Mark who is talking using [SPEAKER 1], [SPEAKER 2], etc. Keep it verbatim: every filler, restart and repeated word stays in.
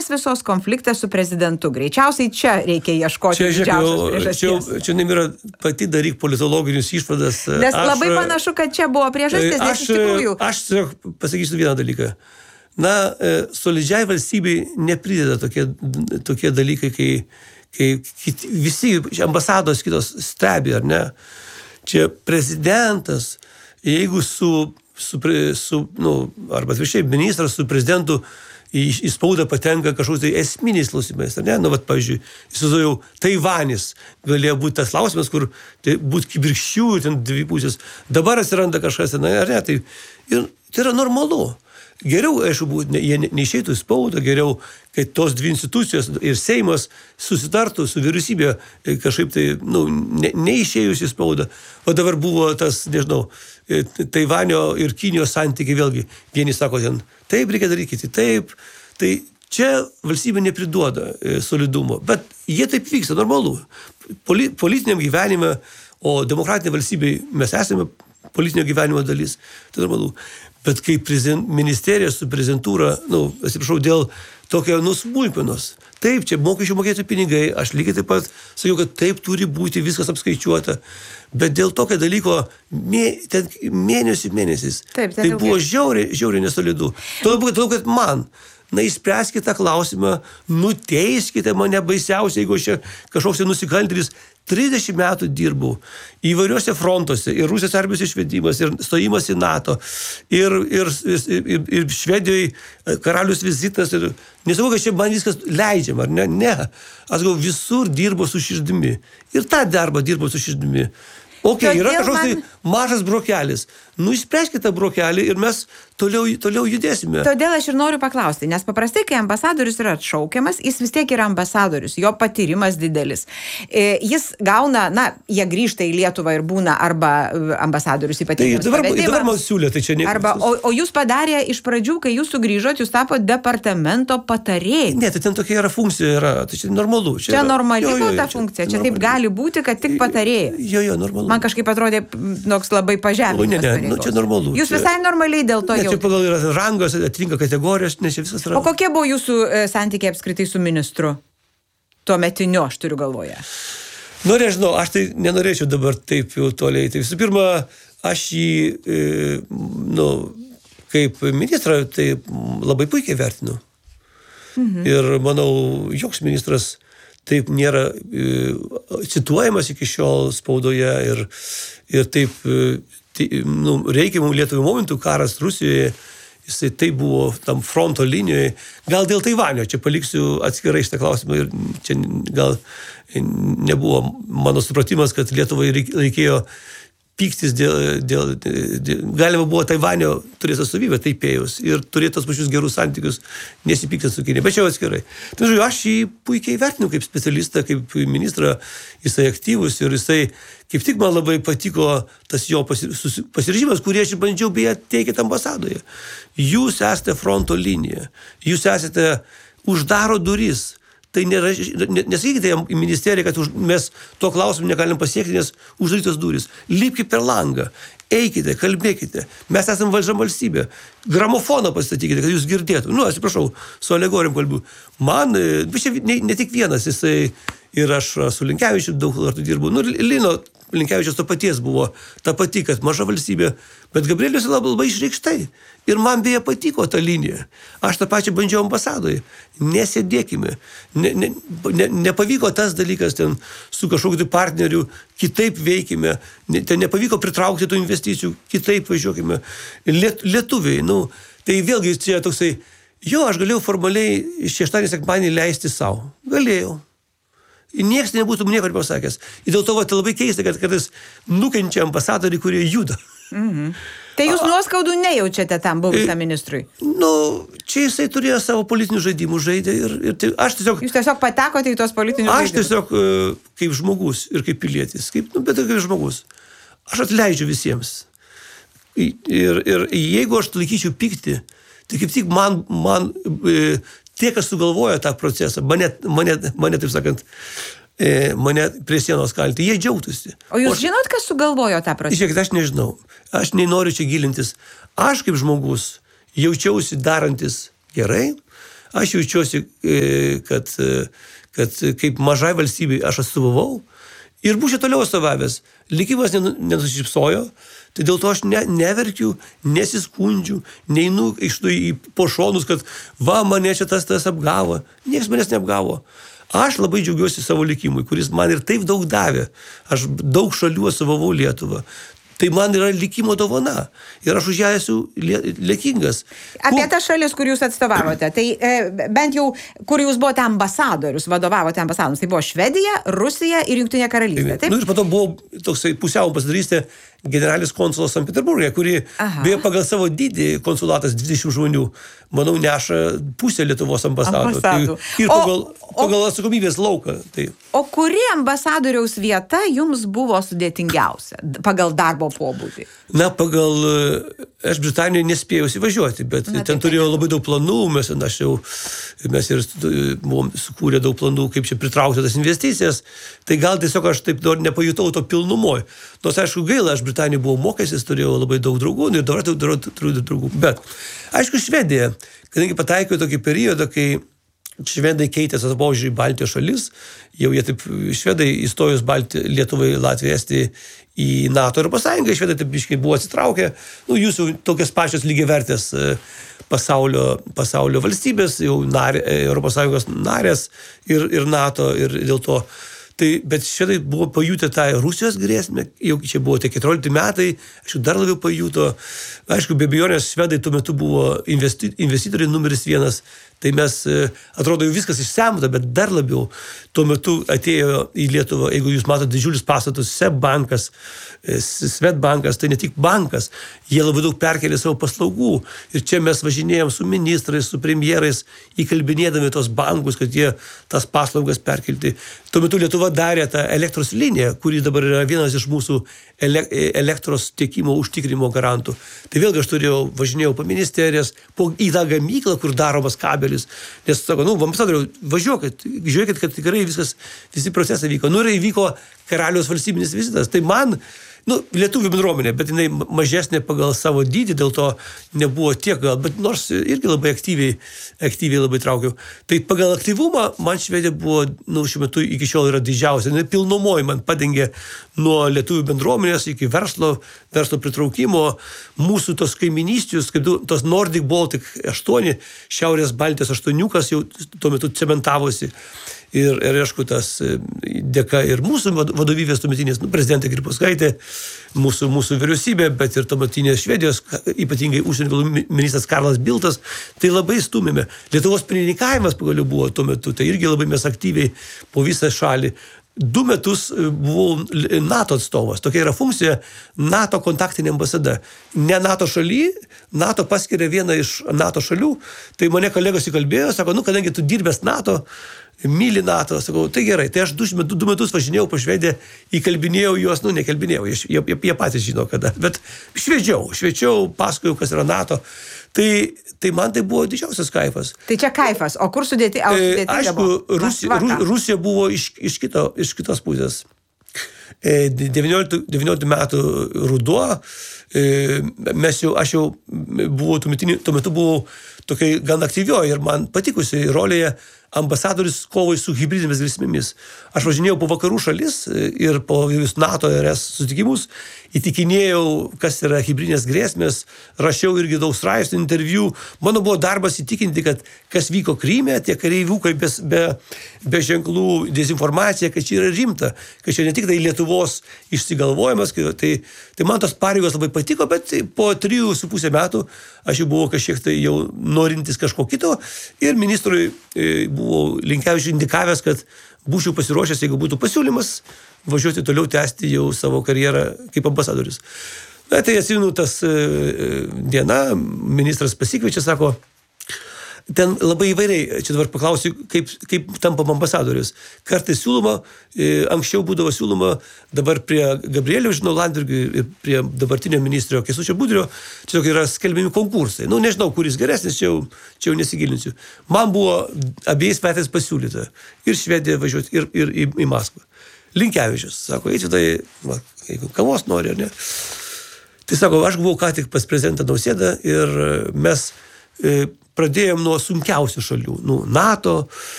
[SPEAKER 1] visos konfliktas su prezidentu. Greičiausiai čia reikia ieškoti didžiausios priežasties.
[SPEAKER 2] Čia, čia nemira pati daryk politologinius išvadas.
[SPEAKER 1] Nes
[SPEAKER 2] aš,
[SPEAKER 1] labai panašu, kad čia buvo priežastis, nes
[SPEAKER 2] aš,
[SPEAKER 1] iš tikrųjų.
[SPEAKER 2] Aš tiesiog pasakysiu vieną dalyką. Na, solidžiai valstybei neprideda tokie, tokie dalykai, kai, kai kiti, visi ambasados kitos stebi, ar ne? Čia prezidentas, jeigu su, su, su nu, arba atvirkščiai ministras su prezidentu į, į spaudą patenka kažkoks tai esminiais klausimais, ar ne? Nu, vat, pavyzdžiui, įsivaizduoju, Taivanis galėjo būti tas klausimas, kur tai būtų kibirkščių, ten dvi pusės. Dabar atsiranda kažkas, ten, ar ne? Tai, ir, tai yra normalu. Geriau, aišku, ne, jie neišeitų į spaudą, geriau, kai tos dvi institucijos ir Seimas susitartų su vyriausybė kažkaip tai, nu, ne, neišėjus į spaudą. O dabar buvo tas, nežinau, Taivanio ir Kinijos santykiai vėlgi. Vieni sako ten, taip reikia daryti, taip. Tai čia valstybė nepriduoda solidumo. Bet jie taip vyksta, normalu. Poli, politiniam gyvenime, o demokratinė valstybė mes esame politinio gyvenimo dalis. Tai normalu. Bet kai ministerija su prezidentūra, nu, atsiprašau, dėl tokio nusmulkmenos. Taip, čia mokesčių mokėtų pinigai, aš lygiai taip pat sakiau, kad taip turi būti viskas apskaičiuota. Bet dėl tokio dalyko mė, ten mėnesių mėnesiais. Taip, tai buvo žiauriai, žiauriai nesolidu. Todėl, kad man, na, išspręskite tą klausimą, nuteiskite mane baisiausiai, jeigu aš čia kažkoks nusikaltėlis. trisdešimt metų dirbau įvairiuose frontuose, ir Rusijos armijos išvedimas, ir stojimas į NATO, ir, ir, ir, ir Švedijoje karalius vizitas. Ir, nesakau, kad čia man viskas leidžiama, ar ne? Ne. Aš gal visur dirbo su širdimi. Ir tą darbą dirbo su širdimi. Ok, todėl yra kažkoks man... mažas brokelis. Nu, išspręskite tą brokelį ir mes toliau, toliau judėsime.
[SPEAKER 1] Todėl aš ir noriu paklausti, nes paprastai, kai ambasadorius yra atšaukiamas, jis vis tiek yra ambasadorius, jo patyrimas didelis. E, jis gauna, na, jie grįžta į Lietuvą ir būna arba ambasadorius ypatingai.
[SPEAKER 2] Tai dabar, dabar man siūlė, tai čia ne...
[SPEAKER 1] Arba, o, o jūs padarė iš pradžių, kai jūs sugrįžot, jūs tapo departamento patarėjai.
[SPEAKER 2] Ne, tai ten tokia yra funkcija, yra, tai čia normalu.
[SPEAKER 1] Čia, čia normali jo, jo, jo, ta funkcija, čia, čia taip gali būti, kad tik patarėjai.
[SPEAKER 2] Jo, jo, normalu.
[SPEAKER 1] Man kažkaip atrodė toks labai pažemintas pareigos.
[SPEAKER 2] Nu, čia normalu.
[SPEAKER 1] Jūs visai normaliai dėl to
[SPEAKER 2] ne,
[SPEAKER 1] jau...
[SPEAKER 2] Čia pagal yra rangos, atitinka kategorijos, nes čia viskas yra...
[SPEAKER 1] O kokie buvo jūsų e, santykiai apskritai su ministru? Tuo metiniu, aš turiu galvoje.
[SPEAKER 2] Nu, nežinau, aš tai nenorėčiau dabar taip jau toliai. Tai visų pirma, aš jį, e, nu, kaip ministrą, tai labai puikiai vertinu. Mhm. Ir manau, joks ministras taip nėra e, cituojamas iki šiol spaudoje ir, ir taip, e, tai, nu, reikiamų Lietuvai momentų karas Rusijoje, jisai taip buvo tam fronto linijoje. Gal dėl Taivanio, čia paliksiu atskirai šitą klausimą ir čia gal nebuvo mano supratimas, kad Lietuvai reikėjo pyktis dėl, dėl, dėl galima buvo Taivanio turėti atstovybę Taipėjaus ir turėti tos pačius gerus santykius, nesipykti su Kinija, bet čia atskirai. Tai žiūrėjau, aš jį puikiai vertinu kaip specialistą, kaip ministrą, jisai aktyvus ir jisai, kaip tik man labai patiko tas jo pasiryžimas, kurį aš bandžiau beje teikti ambasadoje. Jūs esate fronto linija, jūs esate uždaro duris. Tai nėra, nesakykite į ministeriją, kad už, mes to klausimą negalim pasiekti, nes uždarytos durys. Lipkite per langą, eikite, kalbėkite. Mes esame valdžia valstybė. Gramofoną pastatykite, kad jūs girdėtų. Nu, atsiprašau, su alegorijom kalbu. Man, ne, ne tik vienas, jisai ir aš su Linkevičiu daug kartų dirbu. Nu, Lino Linkevičius to paties buvo, ta pati, kad maža valstybė, bet Gabrielius labai, labai išreikštai. Ir man beje patiko ta linija. Aš tą pačią bandžiau ambasadoje. Nesėdėkime. Ne, ne, ne, nepavyko tas dalykas ten su kažkokiu partneriu, kitaip veikime. Ne, ten nepavyko pritraukti tų investicijų, kitaip važiuokime. Liet, lietuviai, nu, tai vėlgi čia toksai, jo, aš galėjau formaliai šeštadienį sekmadienį leisti savo. Galėjau. Niekas nebūtų nieko pasakęs. Ir dėl to va, tai labai keista, kad kartais nukenčia ambasadoriai, kurie juda.
[SPEAKER 1] Mhm. Tai jūs nuoskaudų nejaučiate tam buvusiam ministrui?
[SPEAKER 2] Nu, čia jisai turėjo savo politinių žaidimų žaidė ir, ir tai, aš tiesiog...
[SPEAKER 1] Jūs tiesiog patekote į tos politinius
[SPEAKER 2] aš
[SPEAKER 1] žaidimus?
[SPEAKER 2] Aš tiesiog kaip žmogus ir kaip pilietis, kaip, nu, bet ir kaip žmogus. Aš atleidžiu visiems. Ir, ir jeigu aš laikyčiau pyktį, tai kaip tik man, man e, tie, kas sugalvojo tą procesą, mane, mane, mane taip sakant, e, mane prie sienos kalti, jie džiaugtųsi.
[SPEAKER 1] O jūs
[SPEAKER 2] o aš,
[SPEAKER 1] žinot, kas sugalvojo tą procesą?
[SPEAKER 2] Žiūrėkit, aš nežinau. Aš nenoriu čia gilintis. Aš kaip žmogus jaučiausi darantis gerai. Aš jaučiuosi, kad, kad kaip mažai valstybei aš atstovavau ir būčiau toliau atstovavęs. Likimas nenusišypsojo, tai dėl to aš ne, neverkiu, nesiskundžiu, neinu iš tų į pošonus, kad va, mane čia tas tas apgavo. Niekas manęs neapgavo. Aš labai džiaugiuosi savo likimui, kuris man ir taip daug davė. Aš daug šalių atstovavau Lietuvą. Tai man yra likimo dovana. Ir aš už ją esu lėkingas.
[SPEAKER 1] Apie tas šalis, kur jūs atstovavote, tai e, bent jau, kur jūs buvote ambasadorius, vadovavote ambasadorius, tai buvo Švedija, Rusija ir Jungtinė karalystė. Taip?
[SPEAKER 2] Nu, ir po to buvo toksai pusiau ambasadorystė generalinis konsulas Sankt Peterburge, kuri beje pagal savo dydį konsulatas dvidešimt žmonių, manau, neša pusę Lietuvos ambasadų.
[SPEAKER 1] ambasadų.
[SPEAKER 2] Tai, ir pagal, o, pagal atsakomybės lauką. Tai.
[SPEAKER 1] O kuri ambasadoriaus vieta jums buvo sudėtingiausia pagal darbo pobūdį?
[SPEAKER 2] Na, pagal, aš Britanijoje nespėjau įsivažiuoti, bet Na, ten turėjau labai daug planų, mes, aš jau, mes ir buvom sukūrę daug planų, kaip čia pritraukti tas investicijas, tai gal tiesiog aš taip nepajutau to pilnumoj. Nors, aišku, gaila, aš Britanijoje buvau mokęsis, turėjau labai daug draugų ir dabar turiu draugų. Bet, aišku, Švedija, kadangi pataikiau tokį periodą, kai švedai keitė savo požiūrį į Baltijos šalis, jau jie taip, švedai įstojus Balti, Lietuvai, Latvijai, Estijai į NATO ir pasąjungą, švedai taip biškai buvo atsitraukę, nu, jūs jau tokias pačios lygiavertės pasaulio, pasaulio valstybės, jau narė, Europos Sąjungos narės ir, ir NATO ir dėl to. Tai, bet švedai buvo pajutę tą Rusijos grėsmę, jau čia buvo tie keturiolikti metai, aišku, dar labiau pajuto. Aišku, be abejonės, švedai tuo metu buvo investi, investitoriai numeris vienas, tai mes, atrodo, jau viskas išsemta, bet dar labiau tuo metu atėjo į Lietuvą, jeigu jūs matote didžiulius pastatus, SEB bankas, Swedbankas, tai ne tik bankas, jie labai daug perkelė savo paslaugų ir čia mes važinėjom su ministrais, su premjerais, įkalbinėdami tos bankus, kad jie tas paslaugas perkelti. Tuo metu Lietuva darė tą elektros liniją, kuri dabar yra vienas iš mūsų elektros tiekimo užtikrimo garantų. Tai vėlgi aš turėjau, važinėjau po ministerijas, po, į tą gamyklą, kur daromas kabelis, nes sako, nu, ambasadoriau, važiuokit, žiūrėkit, kad tikrai viskas, visi procesai vyko. Nu, ir įvyko karaliaus valstybinis vizitas. Tai man, nu, lietuvių bendruomenė, bet jinai mažesnė pagal savo dydį, dėl to nebuvo tiek gal, bet nors irgi labai aktyviai, aktyviai labai traukiau. Tai pagal aktyvumą man Švedija buvo, nu, šiuo metu iki šiol yra didžiausia. Jinai pilnumoji man padengė nuo lietuvių bendruomenės iki verslo, verslo pritraukimo, mūsų tos kaiminystijos, kaip tos Nordic Baltic aštuoni, Šiaurės Baltijos aštuoniukas jau tuo metu cementavosi. Ir, ir aišku, tas dėka ir mūsų vadovybės tuometinės, nu, prezidentė Grybauskaitė, mūsų, mūsų vyriausybė, bet ir tuometinės Švedijos, ypatingai užsienio reikalų ministras Karlas Biltas, tai labai stumėme. Lietuvos pirmininkavimas pagaliau buvo tuo metu, tai irgi labai mes aktyviai po visą šalį. Du metus buvau NATO atstovas. Tokia yra funkcija NATO kontaktinė ambasada. Ne NATO šaly, NATO paskiria vieną iš NATO šalių, tai mane kolegos įkalbėjo, sako, nu, kadangi tu dirbęs NATO, myli NATO, sakau, tai gerai, tai aš du, du metus važinėjau po Švediją, įkalbinėjau juos, nu, nekalbinėjau, jie, jie, jie patys žino kada, bet švedžiau, švedžiau, pasakojau, kas yra NATO. Tai, tai man tai buvo didžiausias kaifas.
[SPEAKER 1] Tai čia kaifas, o kur sudėti? O, sudėti
[SPEAKER 2] aišku, Rusija, Rusija buvo iš, iš, kito, iš kitos pusės. devynioliktų metų ruduo, mes jau, aš jau buvau, tuo metu buvau tokiai gan aktyvioji ir man patikusi rolėje ambasadoris kovai su hibridinėmis grėsmėmis. Aš važinėjau po vakarų šalis ir po NATO ir es susitikimus, įtikinėjau, kas yra hibridinės grėsmės, rašiau irgi daug straipsnių, interviu. Mano buvo darbas įtikinti, kad kas vyko Kryme, tie kareiviukai be, be, be ženklų, dezinformacija, kad čia yra rimta, kad čia ne tik tai Lietuvos išsigalvojimas, tai, tai man tos pareigos labai patiko, bet po trijų su pusę metų aš jau buvau kažkiek tai jau norintis kažko kito ir ministrui buvau Linkevičiui indikavęs, kad būčiau pasiruošęs, jeigu būtų pasiūlymas, važiuoti toliau tęsti jau savo karjerą kaip ambasadorius. Na, tai atsimenu tas diena, ministras pasikviečia, sako, ten labai įvairiai, čia dabar paklausiu, kaip, kaip tampam ambasadorius. Kartais siūloma, anksčiau būdavo siūloma, dabar prie Gabrieliaus, žinau, Landsbergio ir prie dabartinio ministro Kęstučio Budrio, tiesiog yra skelbiami konkursai. Nu, nežinau, kuris geresnis, čia jau, čia jau nesigilinsiu. Man buvo abiejais metais pasiūlyta ir Švediją važiuoti, ir, ir į, į Maskvą. Linkevičius, sako, eiti tai, va, jeigu kavos nori, ar ne? Tai sako, aš buvau ką tik pas prezidentą Nausėdą ir mes pradėjom nuo sunkiausių šalių, nu, NATO,